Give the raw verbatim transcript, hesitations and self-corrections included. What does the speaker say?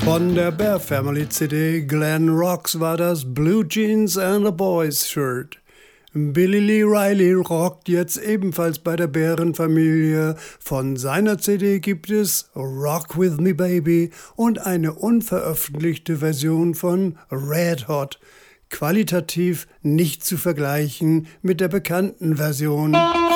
Von der Bear Family C D Glen Rocks war das Blue Jeans and a Boys Shirt. Billy Lee Riley rockt jetzt ebenfalls bei der Bärenfamilie. Von seiner C D gibt es Rock With Me Baby und eine unveröffentlichte Version von Red Hot. Qualitativ nicht zu vergleichen mit der bekannten Version